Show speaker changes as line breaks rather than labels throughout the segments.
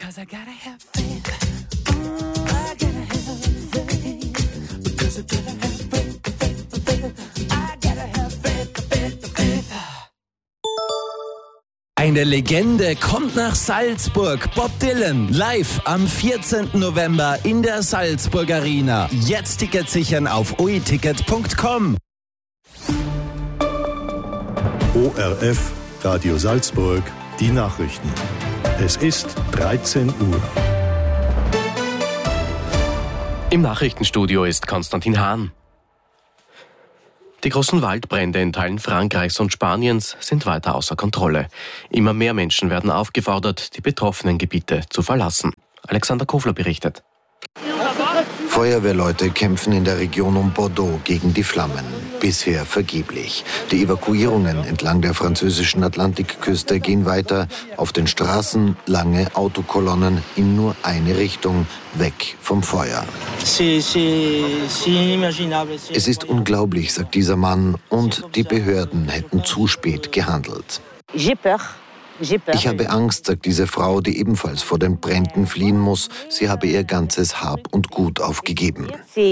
'Cause I gotta have faith. I gotta have faith. Because I gotta have faith. I gotta have faith. Eine Legende kommt nach Salzburg. Bob Dylan live am 14. November in der Salzburg Arena. Jetzt Tickets sichern auf oeticket.com.
ORF Radio Salzburg, die Nachrichten. Es ist 13 Uhr.
Im Nachrichtenstudio ist Konstantin Hahn. Die großen Waldbrände in Teilen Frankreichs und Spaniens sind weiter außer Kontrolle. Immer mehr Menschen werden aufgefordert, die betroffenen Gebiete zu verlassen. Alexander Kofler berichtet.
Feuerwehrleute kämpfen in der Region um Bordeaux gegen die Flammen. Bisher vergeblich. Die Evakuierungen entlang der französischen Atlantikküste gehen weiter. Auf den Straßen lange Autokolonnen in nur eine Richtung, weg vom Feuer. Es ist unglaublich, sagt dieser Mann, und die Behörden hätten zu spät gehandelt. Ich habe Angst, sagt diese Frau, die ebenfalls vor den Bränden fliehen muss. Sie habe ihr ganzes Hab und Gut aufgegeben.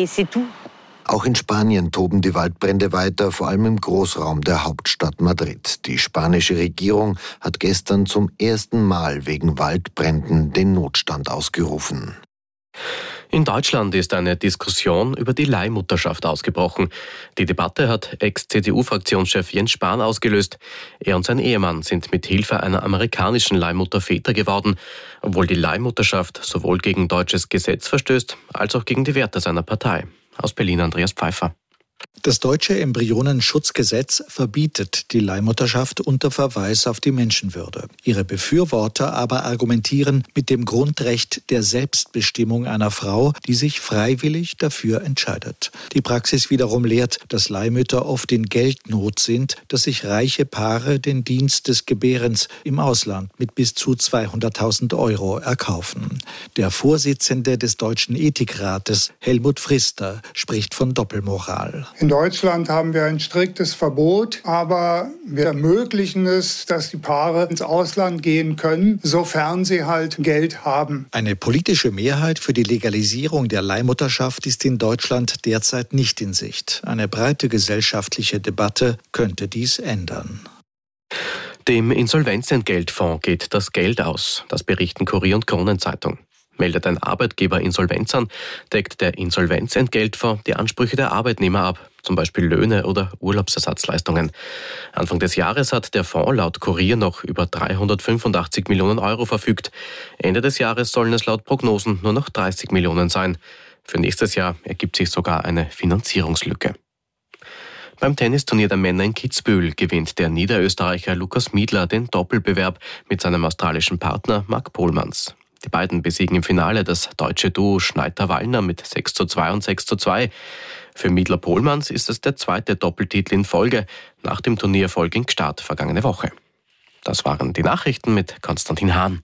Auch in Spanien toben die Waldbrände weiter, vor allem im Großraum der Hauptstadt Madrid. Die spanische Regierung hat gestern zum ersten Mal wegen Waldbränden den Notstand ausgerufen.
In Deutschland ist eine Diskussion über die Leihmutterschaft ausgebrochen. Die Debatte hat Ex-CDU-Fraktionschef Jens Spahn ausgelöst. Er und sein Ehemann sind mit Hilfe einer amerikanischen Leihmutter Väter geworden, obwohl die Leihmutterschaft sowohl gegen deutsches Gesetz verstößt, als auch gegen die Werte seiner Partei. Aus Berlin Andreas Pfeiffer.
Das deutsche Embryonenschutzgesetz verbietet die Leihmutterschaft unter Verweis auf die Menschenwürde. Ihre Befürworter aber argumentieren mit dem Grundrecht der Selbstbestimmung einer Frau, die sich freiwillig dafür entscheidet. Die Praxis wiederum lehrt, dass Leihmütter oft in Geldnot sind, dass sich reiche Paare den Dienst des Gebärens im Ausland mit bis zu 200.000 € erkaufen. Der Vorsitzende des Deutschen Ethikrates, Helmut Frister, spricht von Doppelmoral.
In Deutschland haben wir ein striktes Verbot, aber wir ermöglichen es, dass die Paare ins Ausland gehen können, sofern sie halt Geld haben.
Eine politische Mehrheit für die Legalisierung der Leihmutterschaft ist in Deutschland derzeit nicht in Sicht. Eine breite gesellschaftliche Debatte könnte dies ändern.
Dem Insolvenzentgeltfonds geht das Geld aus. Das berichten Kurier und Kronenzeitung. Meldet ein Arbeitgeber Insolvenz an, deckt der Insolvenzentgeltfonds die Ansprüche der Arbeitnehmer ab, zum Beispiel Löhne oder Urlaubsersatzleistungen. Anfang des Jahres hat der Fonds laut Kurier noch über 385 Millionen € verfügt. Ende des Jahres sollen es laut Prognosen nur noch 30 Millionen sein. Für nächstes Jahr ergibt sich sogar eine Finanzierungslücke. Beim Tennisturnier der Männer in Kitzbühel gewinnt der Niederösterreicher Lukas Miedler den Doppelbewerb mit seinem australischen Partner Marc Polmans. Die beiden besiegen im Finale das deutsche Duo Schneider-Wallner mit 6:2 und 6:2. Für Miedler-Pohlmanns ist es der zweite Doppeltitel in Folge nach dem Turniererfolg in Gstaad vergangene Woche. Das waren die Nachrichten mit Konstantin Hahn.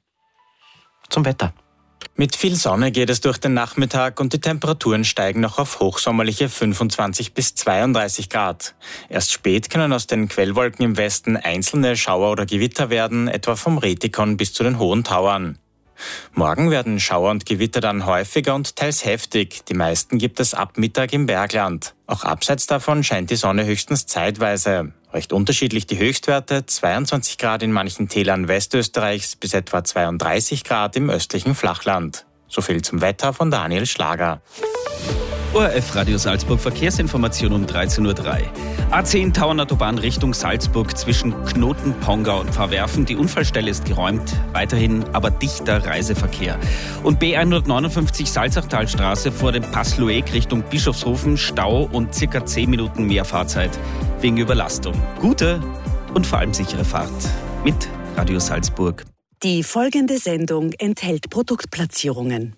Zum Wetter.
Mit viel Sonne geht es durch den Nachmittag und die Temperaturen steigen noch auf hochsommerliche 25 bis 32 Grad. Erst spät können aus den Quellwolken im Westen einzelne Schauer oder Gewitter werden, etwa vom Retikon bis zu den Hohen Tauern. Morgen werden Schauer und Gewitter dann häufiger und teils heftig. Die meisten gibt es ab Mittag im Bergland. Auch abseits davon scheint die Sonne höchstens zeitweise. Recht unterschiedlich die Höchstwerte, 22 Grad in manchen Tälern Westösterreichs bis etwa 32 Grad im östlichen Flachland. So viel zum Wetter von Daniel Schlager.
ORF Radio Salzburg Verkehrsinformation um 13:03 Uhr. A10 Tauernautobahn Richtung Salzburg zwischen Knoten, Pongau und Pfarrwerfen. Die Unfallstelle ist geräumt, weiterhin aber dichter Reiseverkehr. Und B159 Salzachtalstraße vor dem Pass Loeg Richtung Bischofshofen, Stau und circa 10 Minuten mehr Fahrzeit wegen Überlastung. Gute und vor allem sichere Fahrt mit Radio Salzburg.
Die folgende Sendung enthält Produktplatzierungen.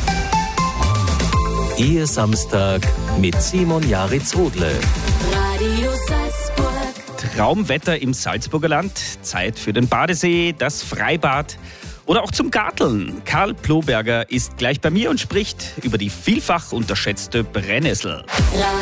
Ihr Samstag mit Simon Jaritz-Odle.
Radio Salzburg.
Traumwetter im Salzburger Land. Zeit für den Badesee, das Freibad oder auch zum Garteln. Karl Ploberger ist gleich bei mir und spricht über die vielfach unterschätzte Brennnessel.